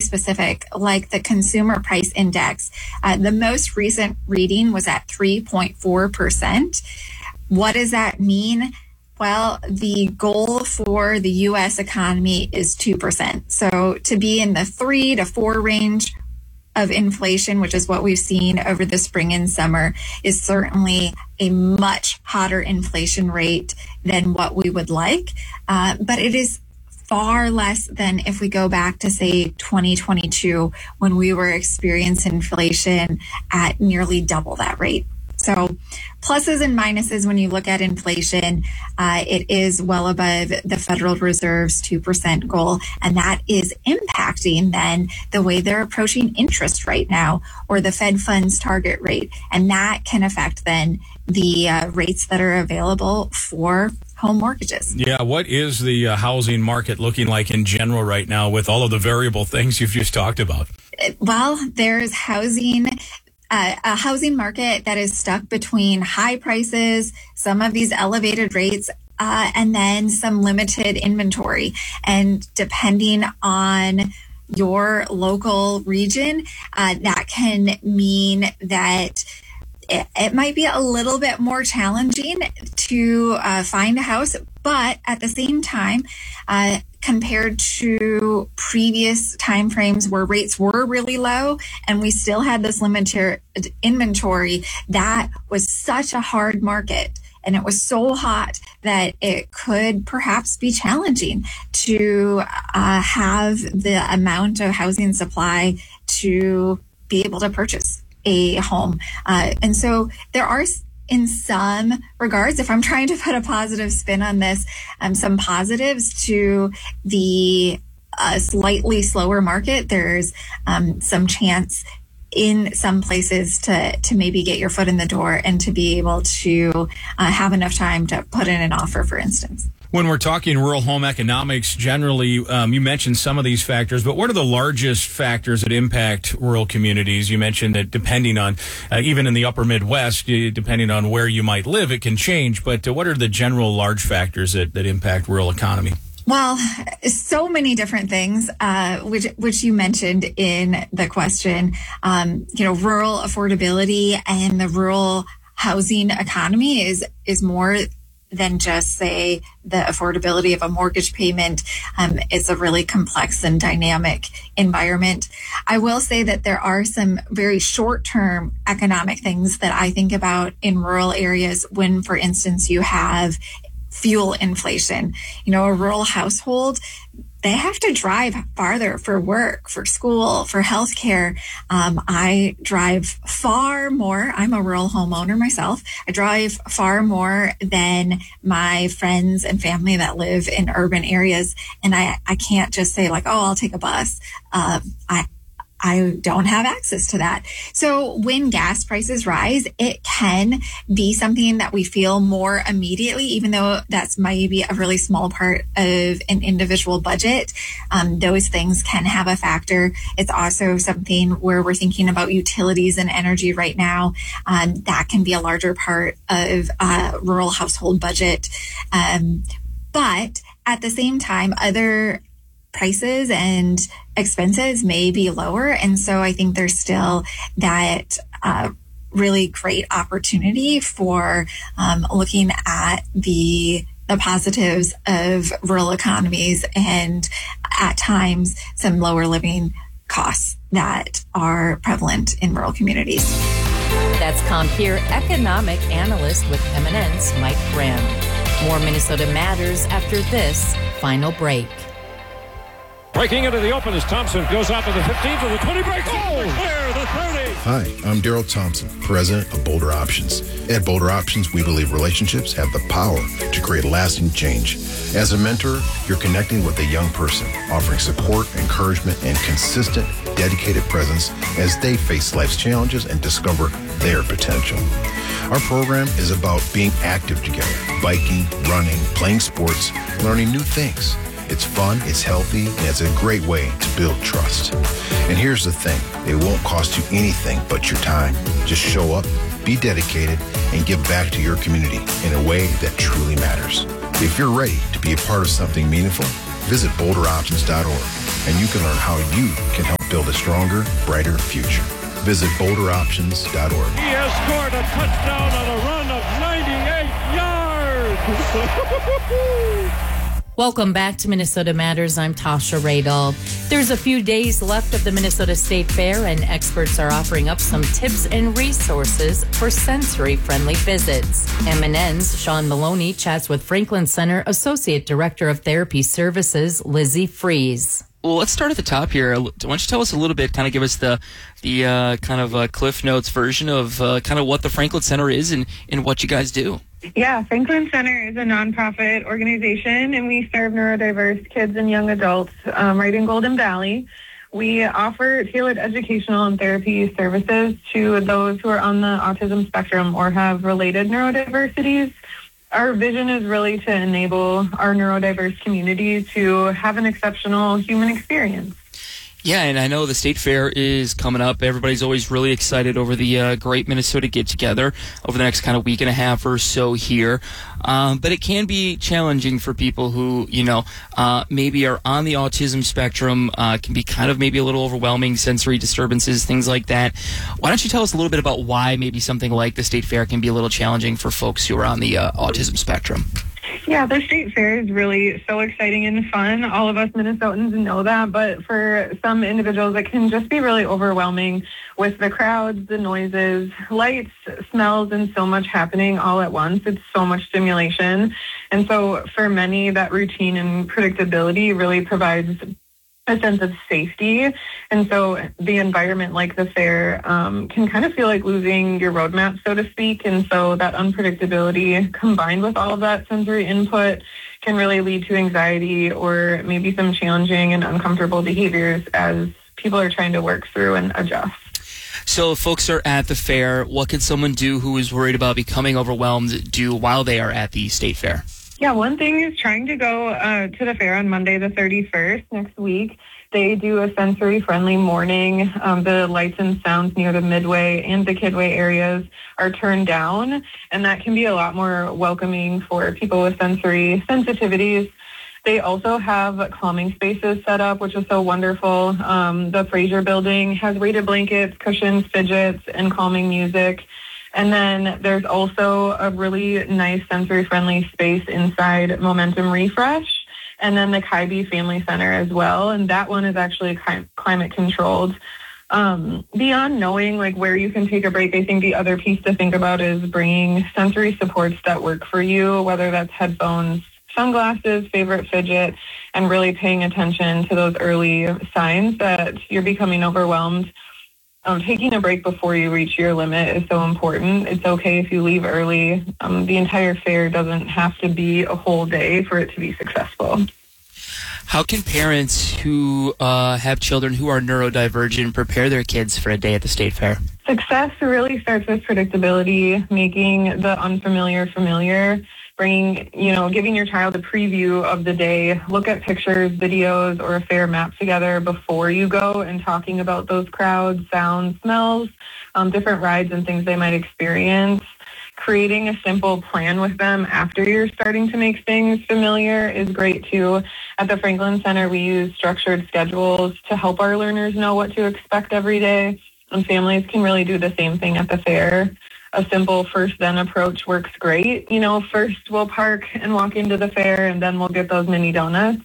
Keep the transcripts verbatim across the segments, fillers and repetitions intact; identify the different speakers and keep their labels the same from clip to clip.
Speaker 1: specific, like the Consumer Price Index. Uh, the most recent reading was at three point four percent. What does that mean? Well, the goal for the U S economy is two percent. So to be in the three to four range of inflation, which is what we've seen over the spring and summer, is certainly a much hotter inflation rate than what we would like. Uh, but it is far less than if we go back to, say, twenty twenty-two, when we were experiencing inflation at nearly double that rate. So pluses and minuses when you look at inflation, uh, it is well above the Federal Reserve's two percent goal. And that is impacting then the way they're approaching interest right now, or the Fed funds target rate. And that can affect then the uh, rates that are available for home mortgages.
Speaker 2: Yeah, what is the uh, housing market looking like in general right now with all of the variable things you've just talked about?
Speaker 1: Well, there's housing... Uh, a housing market that is stuck between high prices, some of these elevated rates, uh, and then some limited inventory. And depending on your local region, uh, that can mean that it, it might be a little bit more challenging to uh, find a house, but at the same time, uh, compared to previous timeframes where rates were really low and we still had this limited inventory, that was such a hard market and it was so hot that it could perhaps be challenging to uh, have the amount of housing supply to be able to purchase a home. Uh, and so there are, in some regards, if I'm trying to put a positive spin on this, um, some positives to the uh, slightly slower market. There's um, some chance in some places to to maybe get your foot in the door and to be able to uh, have enough time to put in an offer, for instance.
Speaker 2: When we're talking rural home economics, generally, um, you mentioned some of these factors, but what are the largest factors that impact rural communities? You mentioned that depending on, uh, even in the upper Midwest, depending on where you might live, it can change. But uh, what are the general large factors that, that impact rural economy?
Speaker 1: Well, so many different things, uh, which which you mentioned in the question. Um, you know, rural affordability and the rural housing economy is is more than just, say, the affordability of a mortgage payment. Um, it's a really complex and dynamic environment. I will say that there are some very short-term economic things that I think about in rural areas when, for instance, you have fuel inflation. You know, a rural household, they have to drive farther for work, for school, for healthcare. Um, I drive far more. I'm a rural homeowner myself. I drive far more than my friends and family that live in urban areas. And I, I can't just say like, oh, I'll take a bus. Um, I, I don't have access to that. So when gas prices rise, it can be something that we feel more immediately, even though that's maybe a really small part of an individual budget. Um, those things can have a factor. It's also something where we're thinking about utilities and energy right now. Um, that can be a larger part of a rural household budget. Um, but at the same time, other prices and expenses may be lower. And so I think there's still that uh, really great opportunity for um, looking at the the positives of rural economies and at times some lower living costs that are prevalent in rural communities.
Speaker 3: That's Compeer economic analyst with Eminence, Mike Grimm. More Minnesota Matters after this final break.
Speaker 4: Breaking into the open as Thompson goes out to the fifteen for the twenty, breaks. Oh, clear the thirty.
Speaker 5: Hi, I'm Daryl Thompson, president of Boulder Options. At Boulder Options, we believe relationships have the power to create lasting change. As a mentor, you're connecting with a young person, offering support, encouragement, and consistent, dedicated presence as they face life's challenges and discover their potential. Our program is about being active together, biking, running, playing sports, learning new things. It's fun, it's healthy, and it's a great way to build trust. And here's the thing, it won't cost you anything but your time. Just show up, be dedicated, and give back to your community in a way that truly matters. If you're ready to be a part of something meaningful, visit boulder options dot org, and you can learn how you can help build a stronger, brighter future. Visit boulder options dot org.
Speaker 4: He has scored a touchdown on a run of ninety-eight yards.
Speaker 3: Welcome back to Minnesota Matters. I'm Tasha Radel. There's a few days left of the Minnesota State Fair, and experts are offering up some tips and resources for sensory-friendly visits. M N N's Sean Maloney chats with Franklin Center Associate Director of Therapy Services, Lizzie Fries.
Speaker 6: Well, let's start at the top here. Why don't you tell us a little bit, kind of give us the the uh, kind of uh, Cliff Notes version of uh, kind of what the Franklin Center is and, and what you guys do.
Speaker 7: Yeah, Franklin Center is a nonprofit organization, and we serve neurodiverse kids and young adults um, right in Golden Valley. We offer tailored educational and therapy services to those who are on the autism spectrum or have related neurodiversities. Our vision is really to enable our neurodiverse community to have an exceptional human experience.
Speaker 6: Yeah, and I know the State Fair is coming up. Everybody's always really excited over the uh, Great Minnesota Get-Together over the next kind of week and a half or so here. Um, but it can be challenging for people who, you know, uh, maybe are on the autism spectrum, uh, can be kind of maybe a little overwhelming, sensory disturbances, things like that. Why don't you tell us a little bit about why maybe something like the State Fair can be a little challenging for folks who are on the uh, autism spectrum?
Speaker 7: Yeah, the State Fair is really so exciting and fun. All of us Minnesotans know that, but for some individuals, it can just be really overwhelming with the crowds, the noises, lights, smells, and so much happening all at once. It's so much stimulation. And so for many, that routine and predictability really provides a sense of safety. And so the environment like the fair um, can kind of feel like losing your roadmap, so to speak. And so that unpredictability combined with all of that sensory input can really lead to anxiety or maybe some challenging and uncomfortable behaviors as people are trying to work through and adjust.
Speaker 6: So if folks are at the fair, what can someone do who is worried about becoming overwhelmed do while they are at the State Fair?
Speaker 7: Yeah, one thing is trying to go uh, to the fair on Monday the thirty-first next week. They do a sensory-friendly morning. Um, the lights and sounds near the Midway and the Kidway areas are turned down, and that can be a lot more welcoming for people with sensory sensitivities. They also have calming spaces set up, which is so wonderful. Um, the Fraser Building has weighted blankets, cushions, fidgets, and calming music. And then there's also a really nice sensory-friendly space inside Momentum Refresh, and then the Kaibe Family Center as well. And that one is actually climate-controlled. Um, beyond knowing like where you can take a break, I think the other piece to think about is bringing sensory supports that work for you, whether that's headphones, sunglasses, favorite fidget, and really paying attention to those early signs that you're becoming overwhelmed. Um, taking a break before you reach your limit is so important. It's okay if you leave early. Um, the entire fair doesn't have to be a whole day for it to be successful.
Speaker 6: How can parents who uh, have children who are neurodivergent prepare their kids for a day at the State Fair?
Speaker 7: Success really starts with predictability, making the unfamiliar familiar, bringing, you know, giving your child a preview of the day, look at pictures, videos, or a fair map together before you go, and talking about those crowds, sounds, smells, um, different rides and things they might experience. Creating a simple plan with them after you're starting to make things familiar is great too. At the Franklin Center, we use structured schedules to help our learners know what to expect every day, and families can really do the same thing at the fair. A simple first-then approach works great. You know, first we'll park and walk into the fair, and then we'll get those mini donuts.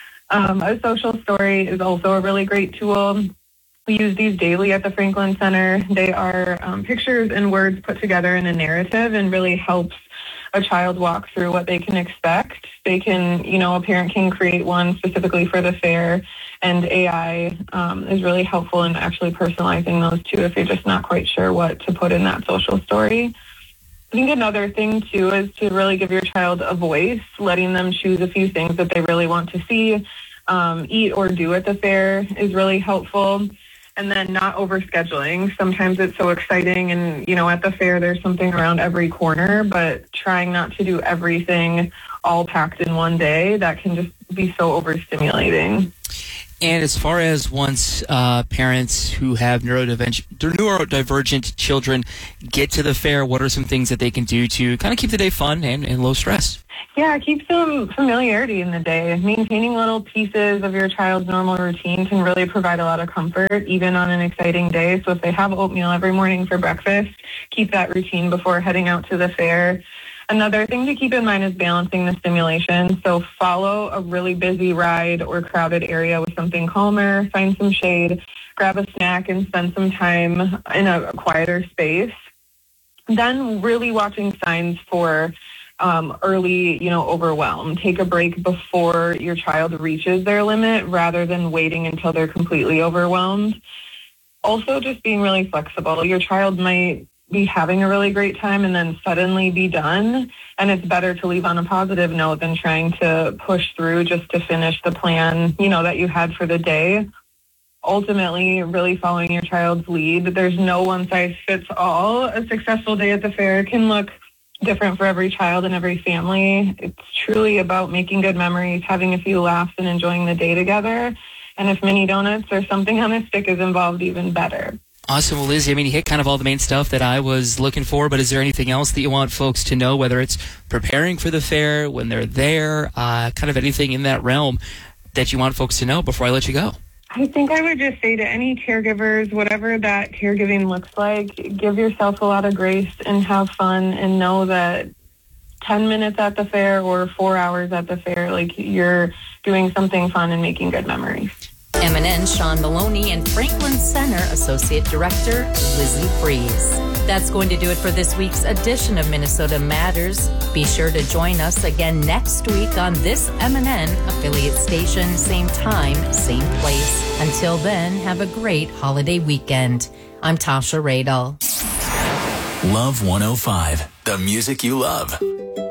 Speaker 7: Um, a social story is also a really great tool. We use these daily at the Franklin Center. They are um, pictures and words put together in a narrative and really helps a child walk through what they can expect. They can, you know, a parent can create one specifically for the fair, and A I um, is really helpful in actually personalizing those too if you're just not quite sure what to put in that social story. I think another thing too is to really give your child a voice, letting them choose a few things that they really want to see, um, eat, or do at the fair is really helpful. And then not overscheduling. Sometimes it's so exciting, and, you know, at the fair there's something around every corner, but trying not to do everything all packed in one day, that can just be so overstimulating.
Speaker 6: And as far as once uh, parents who have neurodivergent, neurodivergent children get to the fair, what are some things that they can do to kind of keep the day fun and, and low stress?
Speaker 7: Yeah, keep some familiarity in the day. Maintaining little pieces of your child's normal routine can really provide a lot of comfort, even on an exciting day. So if they have oatmeal every morning for breakfast, keep that routine before heading out to the fair. Another thing to keep in mind is balancing the stimulation. So follow a really busy ride or crowded area with something calmer, find some shade, grab a snack, and spend some time in a quieter space. Then really watching signs for um, early, you know, overwhelm. Take a break before your child reaches their limit rather than waiting until they're completely overwhelmed. Also, just being really flexible. Your child might be having a really great time and then suddenly be done. And it's better to leave on a positive note than trying to push through just to finish the plan, you know, that you had for the day. Ultimately, really following your child's lead. There's no one size fits all. A successful day at the fair can look different for every child and every family. It's truly about making good memories, having a few laughs, and enjoying the day together. And if mini donuts or something on a stick is involved, even better.
Speaker 6: Awesome. Well, Lizzie, I mean, you hit kind of all the main stuff that I was looking for, but is there anything else that you want folks to know, whether it's preparing for the fair, when they're there, uh, kind of anything in that realm that you want folks to know before I let you go?
Speaker 7: I think I would just say to any caregivers, whatever that caregiving looks like, give yourself a lot of grace and have fun, and know that ten minutes at the fair or four hours at the fair, like, you're doing something fun and making good memories.
Speaker 3: M N N Sean Maloney and Franklin Center Associate Director Lizzie Fries. That's going to do it for this week's edition of Minnesota Matters. Be sure to join us again next week on this M N N affiliate station, same time, same place. Until then, have a great holiday weekend. I'm Tasha Radel.
Speaker 8: Love one oh five, the music you love.